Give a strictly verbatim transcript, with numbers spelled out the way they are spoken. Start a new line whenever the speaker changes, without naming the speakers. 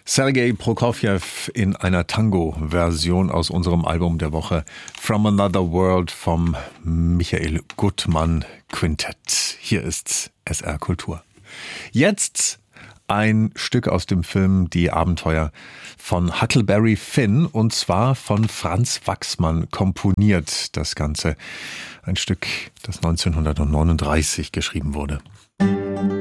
Sergei Prokofjew in einer Tango-Version aus unserem Album der Woche From Another World vom Michael Gutmann Quintett. Hier ist S R Kultur. Jetzt ein Stück aus dem Film Die Abenteuer von Huckleberry Finn, und zwar von Franz Waxman komponiert. Das Ganze ein Stück, das neunzehnhundertneununddreißig geschrieben wurde.